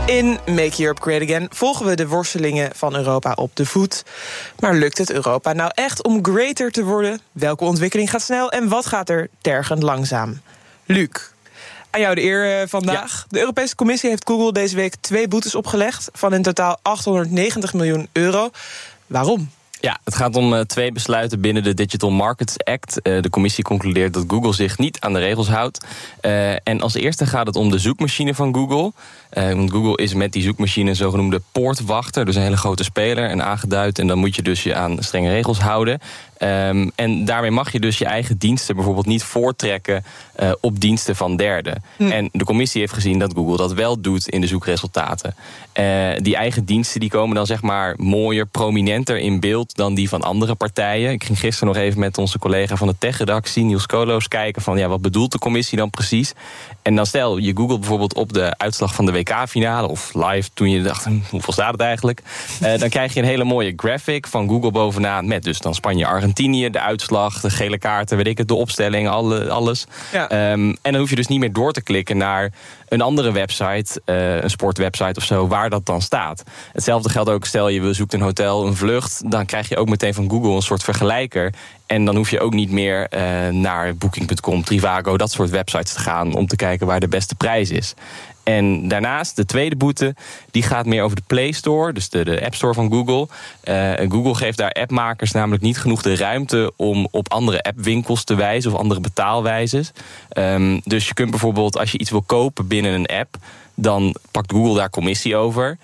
In Make Europe Great Again volgen we de worstelingen van Europa op de voet. Maar lukt het Europa nou echt om greater te worden? Welke ontwikkeling gaat snel en wat gaat er tergend langzaam? Luc, aan jou de eer vandaag. Ja. De Europese Commissie heeft Google deze week 2 boetes opgelegd van in totaal 890 miljoen euro. Waarom? Ja, het gaat om 2 besluiten binnen de Digital Markets Act. De commissie concludeert dat Google zich niet aan de regels houdt. En als eerste gaat het om de zoekmachine van Google. Want Google is met die zoekmachine een zogenoemde poortwachter, dus een hele grote speler, en aangeduid. En dan moet je dus je aan strenge regels houden. En daarmee mag je dus je eigen diensten bijvoorbeeld niet voortrekken op diensten van derden. En de commissie heeft gezien dat Google dat wel doet in de zoekresultaten. Die eigen diensten die komen dan zeg maar mooier, prominenter in beeld dan die van andere partijen. Ik ging gisteren nog even met onze collega van de tech-redactie, Niels Koloos, kijken van ja, wat bedoelt de commissie dan precies? En dan stel je Google bijvoorbeeld op de uitslag van de WK-finale of live toen je dacht, hoeveel staat het eigenlijk? Dan krijg je een hele mooie graphic van Google bovenaan met dus dan Spanje-Argentinië, de uitslag, de gele kaarten, weet ik het, de opstelling, alles. Ja. En dan hoef je dus niet meer door te klikken naar een andere website, een sportwebsite of zo, waar dat dan staat. Hetzelfde geldt ook, stel je zoekt een hotel, een vlucht, dan krijg je ook meteen van Google een soort vergelijker. En dan hoef je ook niet meer naar Booking.com, Trivago, dat soort websites te gaan om te kijken waar de beste prijs is. En daarnaast, de tweede boete, die gaat meer over de Play Store, dus de App Store van Google. Google geeft daar appmakers namelijk niet genoeg de ruimte om op andere appwinkels te wijzen of andere betaalwijzes. Dus je kunt bijvoorbeeld, als je iets wil kopen binnen een app, dan pakt Google daar commissie over.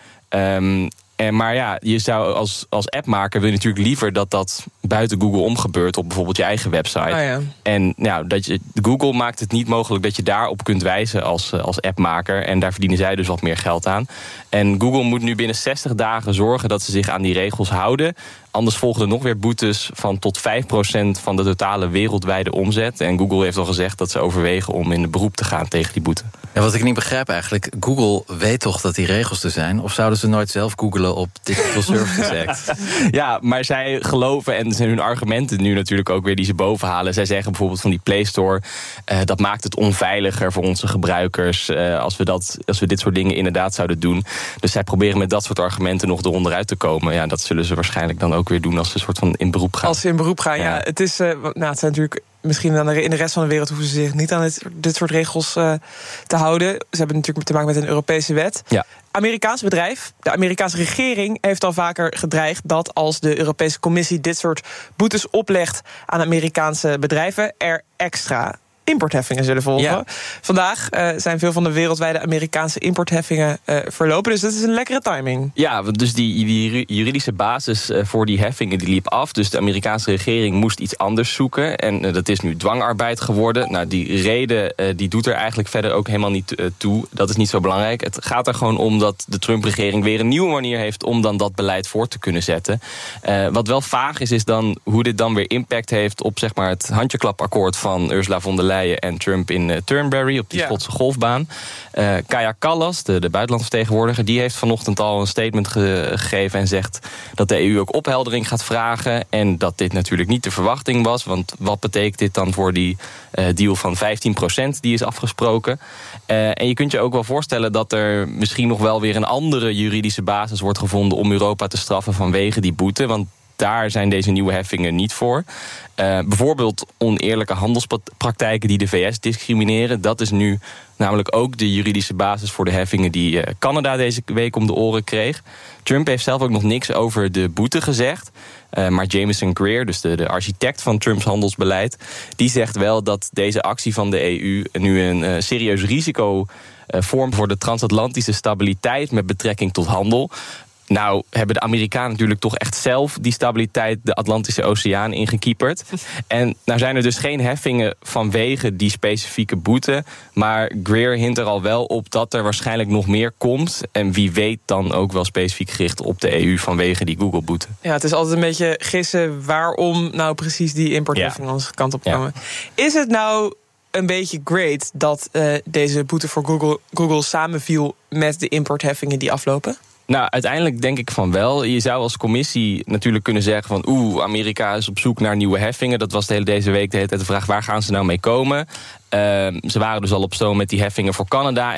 Maar ja, je zou als appmaker wil je natuurlijk liever dat dat buiten Google om gebeurt op bijvoorbeeld je eigen website. Oh ja. En nou, Google maakt het niet mogelijk dat je daarop kunt wijzen als appmaker. En daar verdienen zij dus wat meer geld aan. En Google moet nu binnen 60 dagen zorgen dat ze zich aan die regels houden. Anders volgen er nog weer boetes van tot 5% van de totale wereldwijde omzet. En Google heeft al gezegd dat ze overwegen om in beroep te gaan tegen die boete. Ja, wat ik niet begrijp eigenlijk, Google weet toch dat die regels er zijn? Of zouden ze nooit zelf googlen op Digital Services Act? Ja, maar zij geloven, en zijn hun argumenten nu natuurlijk ook weer die ze bovenhalen. Zij zeggen bijvoorbeeld van die Play Store, dat maakt het onveiliger voor onze gebruikers als we dit soort dingen inderdaad zouden doen. Dus zij proberen met dat soort argumenten nog eronder uit te komen. Ja, dat zullen ze waarschijnlijk dan ook weer doen als ze een soort van in beroep gaan. Als ze in beroep gaan, ja. Het is, het zijn natuurlijk, misschien dan in de rest van de wereld hoeven ze zich niet aan dit soort regels te houden. Ze hebben natuurlijk te maken met een Europese wet. Ja. Amerikaans bedrijf, de Amerikaanse regering heeft al vaker gedreigd dat als de Europese Commissie dit soort boetes oplegt aan Amerikaanse bedrijven, er extra importheffingen zullen volgen. Ja. Vandaag zijn veel van de wereldwijde Amerikaanse importheffingen verlopen. Dus dat is een lekkere timing. Ja, dus die juridische basis voor die heffingen die liep af. Dus de Amerikaanse regering moest iets anders zoeken. En dat is nu dwangarbeid geworden. Nou, die reden die doet er eigenlijk verder ook helemaal niet toe. Dat is niet zo belangrijk. Het gaat er gewoon om dat de Trump-regering weer een nieuwe manier heeft om dan dat beleid voor te kunnen zetten. Wat wel vaag is dan hoe dit dan weer impact heeft op zeg maar het handjeklapakkoord van Ursula von der Leyen en Trump in Turnberry op die Schotse golfbaan. Kaja Kallas, de buitenlandse vertegenwoordiger, die heeft vanochtend al een statement gegeven en zegt dat de EU ook opheldering gaat vragen en dat dit natuurlijk niet de verwachting was, want wat betekent dit dan voor die deal van 15% die is afgesproken? En je kunt je ook wel voorstellen dat er misschien nog wel weer een andere juridische basis wordt gevonden om Europa te straffen vanwege die boete, want daar zijn deze nieuwe heffingen niet voor. Bijvoorbeeld oneerlijke handelspraktijken die de VS discrimineren. Dat is nu namelijk ook de juridische basis voor de heffingen die Canada deze week om de oren kreeg. Trump heeft zelf ook nog niks over de boete gezegd. Maar Jameson Greer, dus de architect van Trumps handelsbeleid, die zegt wel dat deze actie van de EU nu een serieus risico vormt voor de transatlantische stabiliteit met betrekking tot handel. Nou hebben de Amerikanen natuurlijk toch echt zelf die stabiliteit de Atlantische Oceaan ingekieperd. En nou zijn er dus geen heffingen vanwege die specifieke boete. Maar Greer hint er al wel op dat er waarschijnlijk nog meer komt. En wie weet dan ook wel specifiek gericht op de EU vanwege die Google-boete. Ja, het is altijd een beetje gissen waarom nou precies die importheffingen onze kant op komen. Ja. Is het nou een beetje great dat deze boete voor Google samenviel met de importheffingen die aflopen? Nou, uiteindelijk denk ik van wel. Je zou als commissie natuurlijk kunnen zeggen van Amerika is op zoek naar nieuwe heffingen. Dat was deze week de hele tijd de vraag, waar gaan ze nou mee komen? Ze waren dus al op stoom met die heffingen voor Canada.